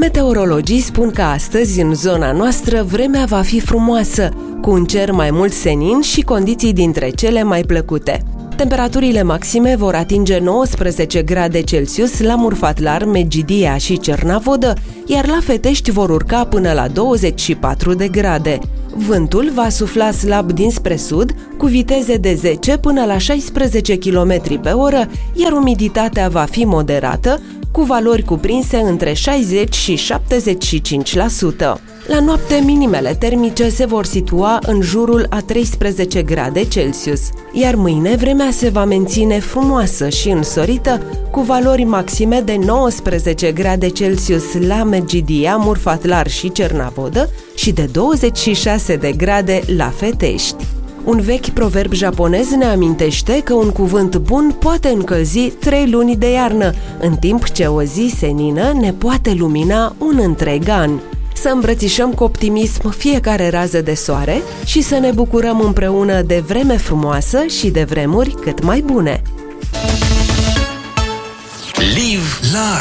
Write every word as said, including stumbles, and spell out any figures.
Meteorologii spun că astăzi, în zona noastră, vremea va fi frumoasă, cu un cer mai mult senin și condiții dintre cele mai plăcute. Temperaturile maxime vor atinge nouăsprezece grade Celsius la Murfatlar, Medgidia și Cernavodă, iar la Fetești vor urca până la douăzeci și patru de grade. Vântul va sufla slab dinspre sud, cu viteze de zece până la șaisprezece kilometri pe oră, iar umiditatea va fi moderată, cu valori cuprinse între șaizeci și șaptezeci și cinci la sută. La noapte, minimele termice se vor situa în jurul a treisprezece grade Celsius, iar mâine vremea se va menține frumoasă și însorită, cu valori maxime de nouăsprezece grade Celsius la Medgidia, Murfatlar și Cernavodă și de douăzeci și șase de grade la Fetești. Un vechi proverb japonez ne amintește că un cuvânt bun poate încălzi trei luni de iarnă, în timp ce o zi senină ne poate lumina un întreg an. Să îmbrățișăm cu optimism fiecare rază de soare și să ne bucurăm împreună de vreme frumoasă și de vremuri cât mai bune. Live Live